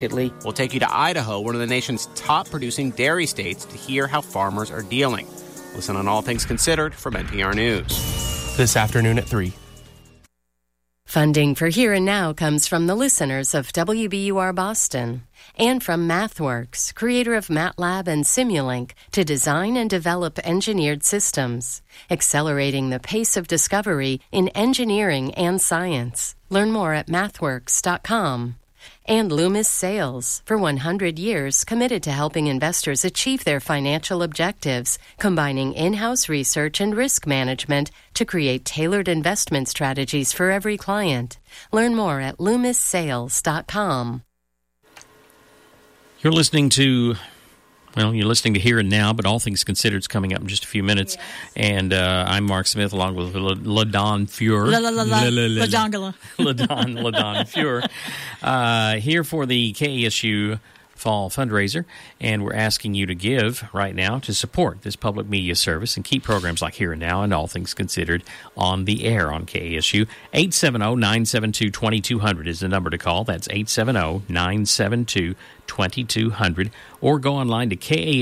We'll take you to Idaho, one of the nation's top producing dairy states, to hear how farmers are dealing. Listen on All Things Considered from NPR News. This afternoon at 3. Funding for Here and Now comes from the listeners of WBUR Boston and from MathWorks, creator of MATLAB and Simulink, to design and develop engineered systems, accelerating the pace of discovery in engineering and science. Learn more at mathworks.com. And Loomis Sales, for 100 years committed to helping investors achieve their financial objectives, combining in-house research and risk management to create tailored investment strategies for every client. Learn more at loomissales.com. You're listening to Here and Now, but All Things Considered is coming up in just a few minutes. Yes. And I'm Mark Smith, along with LaDon Feuer. LaDon Feuer. Here for the KASU Fall Fundraiser, and we're asking you to give right now to support this public media service and keep programs like Here and Now and All Things Considered on the air on KASU. 870-972-2200 is the number to call. That's 870-972-2200. Or go online to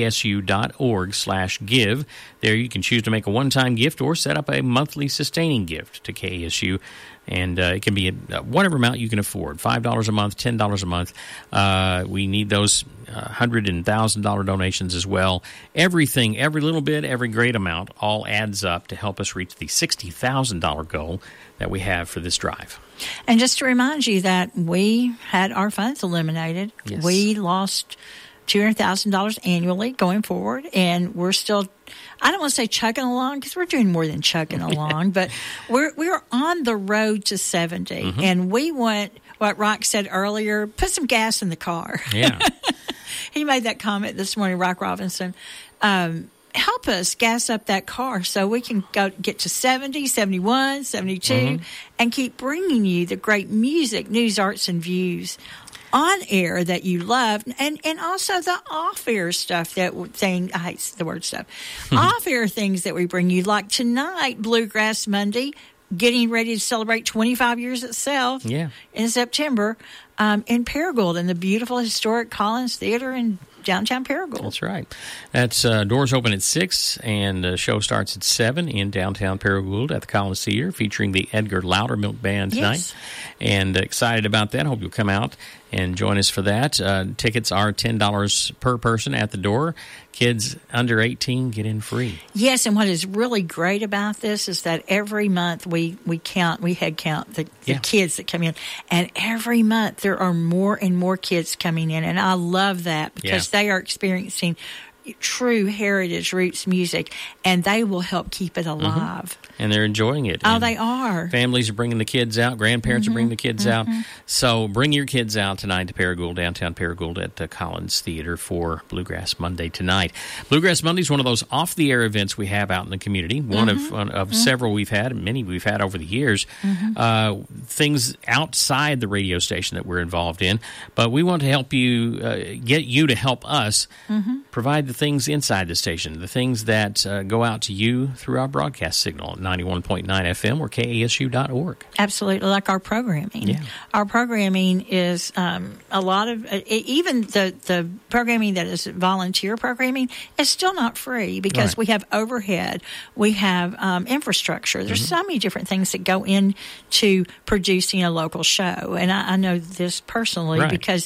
kasu.org/give. There you can choose to make a one-time gift or set up a monthly sustaining gift to KASU. And it can be whatever amount you can afford, $5 a month, $10 a month. We need those $100 and $1,000 donations as well. Everything, every little bit, every great amount, all adds up to help us reach the $60,000 goal that we have for this drive. And just to remind you that we had our funds eliminated. Yes. We lost $200,000 annually going forward, and we're still, I don't want to say chugging along, because we're doing more than chugging along, but we're on the road to 70, and we want, what Rock said earlier, put some gas in the car. Yeah. He made that comment this morning, Rock Robinson. Help us gas up that car so we can get to 70, 71, 72, and keep bringing you the great music, news, arts, and views on air that you love, and also the off-air stuff I hate the word stuff, off-air things that we bring you, like tonight, Bluegrass Monday, getting ready to celebrate 25 years itself in September in Paragould, in the beautiful historic Collins Theater in downtown Paragould. That's right. That's doors open at 6, and the show starts at 7 in downtown Paragould at the Collins Theater, featuring the Edgar Loudermilk Band tonight. Yes. And excited about that. Hope you'll come out and join us for that. Tickets are $10 per person at the door. Kids under 18 get in free. Yes, and what is really great about this is that every month we head count the kids that come in, and every month there are more and more kids coming in, and I love that because they are experiencing true heritage roots music, and they will help keep it alive. And they're enjoying it. Oh, and they are. Families are bringing the kids out. Grandparents are bringing the kids out. So bring your kids out tonight to Paragould, downtown Paragould at the Collins Theater for Bluegrass Monday tonight. Bluegrass Monday is one of those off-the-air events we have out in the community, one of several we've had, many we've had over the years, things outside the radio station that we're involved in. But we want to help you, get you to help us provide the things inside the station, the things that go out to you through our broadcast signal at 91.9 FM or KASU.org. Absolutely, like our programming. Yeah. Our programming is a lot of, even the programming that is volunteer programming is still not free because we have overhead, we have infrastructure. There's so many different things that go into producing a local show. And I know this personally because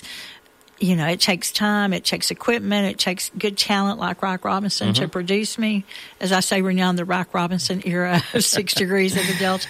it takes time, it takes equipment, it takes good talent like Rock Robinson to produce me. As I say, we're now in the Rock Robinson era of 6 degrees of the Delta.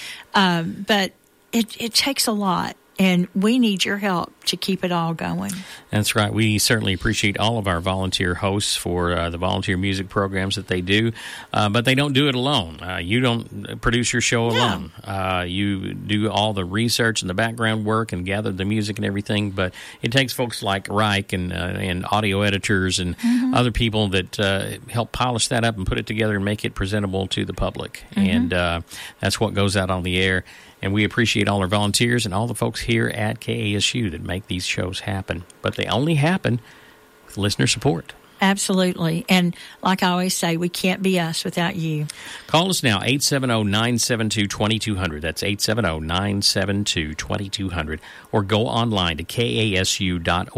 But it takes a lot, and we need your help to keep it all going. That's right. We certainly appreciate all of our volunteer hosts for the volunteer music programs that they do, but they don't do it alone. You don't produce your show alone. You do all the research and the background work and gather the music and everything, but it takes folks like Reich and audio editors and other people that help polish that up and put it together and make it presentable to the public. And that's what goes out on the air. And we appreciate all our volunteers and all the folks here at KASU that make these shows happen. But they only happen with listener support. Absolutely. And like I always say, we can't be us without you. Call us now, 870-972-2200. That's 870-972-2200. Or go online to kasu.org.